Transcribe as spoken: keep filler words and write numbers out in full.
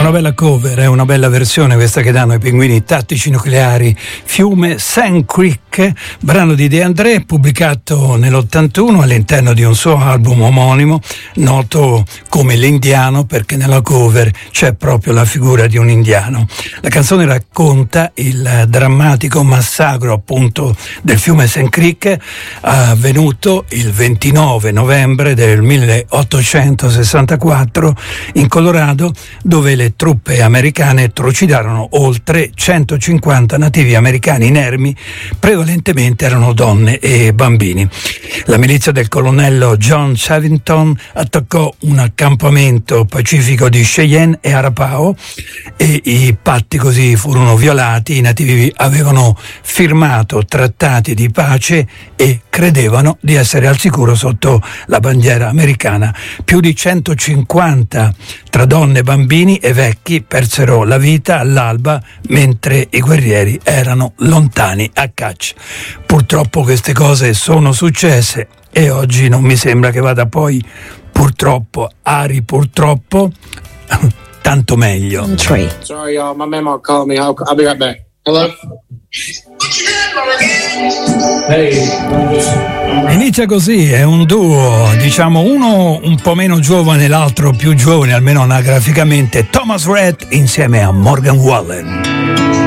una bella cover, è una bella versione questa che danno i Pinguini Tattici Nucleari, Fiume Sand Creek, brano di De André pubblicato nell'ottantuno all'interno di un suo album omonimo noto come L'Indiano, perché nella cover c'è proprio la figura di un indiano. La canzone racconta il drammatico massacro appunto del fiume Sand Creek avvenuto il ventinove novembre del milleottocentosessantaquattro in Colorado, dove le truppe americane trucidarono oltre centocinquanta nativi americani inermi, prevalentemente erano donne e bambini. La milizia del colonnello John Savington attaccò un accampamento pacifico di Cheyenne e Arapaho e i patti così furono violati. I nativi avevano firmato trattati di pace e credevano di essere al sicuro sotto la bandiera americana. Più di centocinquanta tra donne, bambini e vecchi persero la vita all'alba mentre i guerrieri erano lontani a caccia. Purtroppo queste cose sono successe e oggi non mi sembra che vada poi, purtroppo, Ari purtroppo, tanto meglio. Sorry y'all, my memo called me. I'll, I'll be right back. Hello? Inizia così, è un duo, diciamo uno un po' meno giovane, l'altro più giovane, almeno anagraficamente, Thomas Rhett insieme a Morgan Wallen.